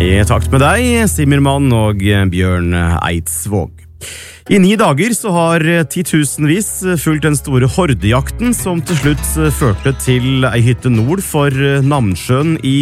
I takt med deg, Simmermann og Bjørn Eidsvåg. I 9 dager så har titusenvis fulgt den store hordejakten som til slutt førte til ei hytte nord for Namsjøen I